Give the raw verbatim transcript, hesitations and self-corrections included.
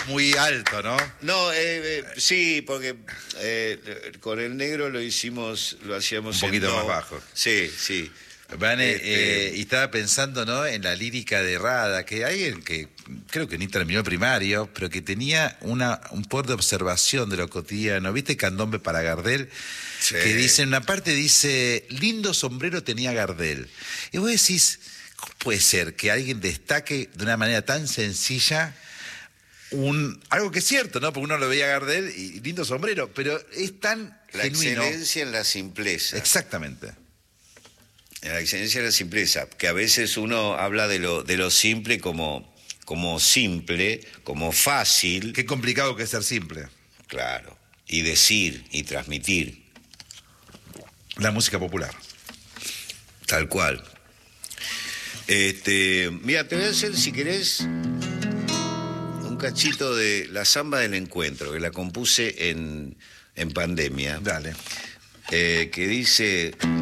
muy alto, ¿no? No, eh, eh, sí, porque eh, con el negro lo hicimos, lo hacíamos un poquito en do. más bajo. Sí, sí. Vane, Este... eh, y estaba pensando, ¿no?, en la lírica de Rada, que hay alguien que creo que ni terminó el primario, pero que tenía una, un poder de observación de lo cotidiano. ¿Viste Candombe para Gardel? Sí. Que dice, en una parte dice, lindo sombrero tenía Gardel. Y vos decís, ¿cómo puede ser que alguien destaque de una manera tan sencilla un algo que es cierto, ¿no? Porque uno lo veía a Gardel y lindo sombrero, pero es tan la genuino. excelencia en la simpleza. Exactamente. La excelencia en la simpleza, que a veces uno habla de lo, de lo simple como, como simple, como fácil. Qué complicado que es ser simple. Claro, y decir y transmitir. La música popular. Tal cual. Este, mira, te voy a hacer, si querés, un cachito de la samba del encuentro, que la compuse en, en pandemia. Dale. Eh, que dice...